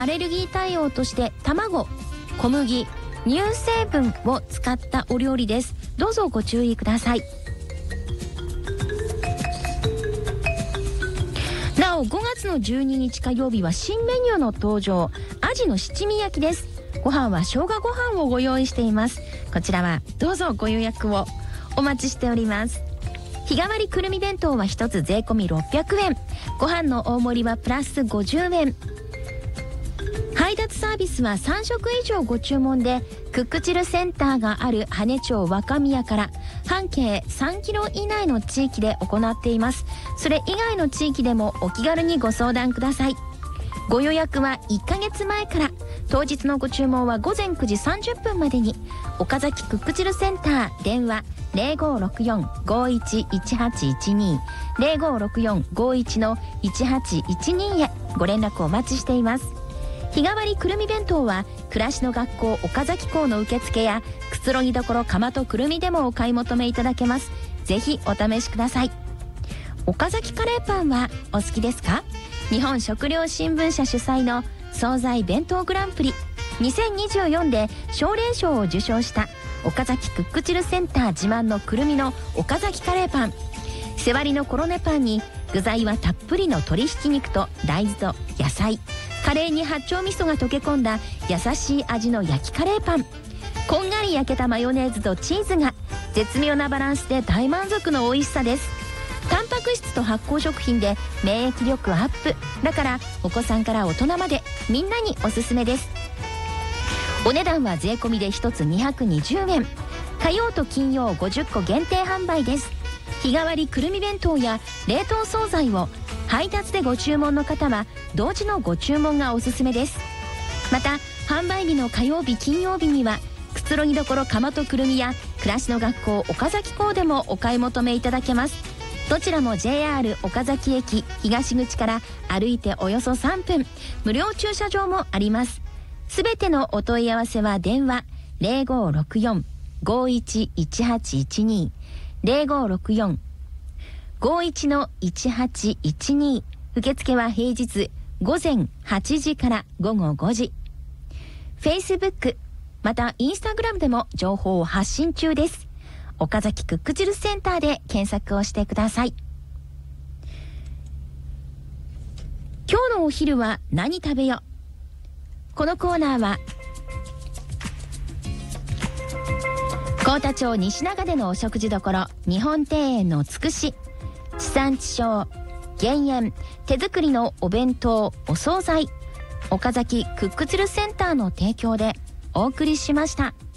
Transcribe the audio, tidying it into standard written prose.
アレルギー対応として卵、小麦、乳成分を使ったお料理です。どうぞご注意ください。なお5月の12日火曜日は新メニューの登場、アジの七味焼きです。ご飯は生姜ご飯をご用意しています。こちらはどうぞご予約をお待ちしております。日替わりくるみ弁当は1つ税込み600円、ご飯の大盛りはプラス50円。配達サービスは3食以上ご注文で、クックチルセンターがある羽根町若宮から半径3キロ以内の地域で行っています。それ以外の地域でもお気軽にご相談ください。ご予約は1ヶ月前から、当日のご注文は午前9時30分までに。岡崎クックチルセンター電話0564-511812 0564-51-1812へご連絡お待ちしています。日替わりくるみ弁当は暮らしの学校岡崎校の受付やくつろぎどころ釜とくるみでもお買い求めいただけます。ぜひお試しください。岡崎カレーパンはお好きですか？日本食料新聞社主催の惣菜弁当グランプリ2024で奨励賞を受賞した岡崎クックチルセンター自慢のくるみの岡崎カレーパン。背割りのコロネパンに具材はたっぷりの鶏ひき肉と大豆と野菜、カレーに八丁味噌が溶け込んだ優しい味の焼きカレーパン。こんがり焼けたマヨネーズとチーズが絶妙なバランスで大満足の美味しさです。タンパク質と発酵食品で免疫力アップだから、お子さんから大人までみんなにおすすめです。お値段は税込みで1つ220円。火曜と金曜50個限定販売です。日替わりくるみ弁当や冷凍惣菜を配達でご注文の方は同時のご注文がおすすめです。また販売日の火曜日金曜日にはくつろぎどころ釜とくるみや暮らしの学校岡崎校でもお買い求めいただけます。どちらも JR 岡崎駅東口から歩いておよそ3分、無料駐車場もあります。すべてのお問い合わせは電話 0564-511812 0564-51-1812。受付は平日午前8時から午後5時。 Facebook また Instagram でも情報を発信中です。岡崎クックチルセンターで検索をしてください。今日のお昼は何食べよ。このコーナーは幸田町西長でのお食事処日本庭園のつくし、地産地消、減塩、手作りのお弁当お惣菜、岡崎クックチルセンターの提供でお送りしました。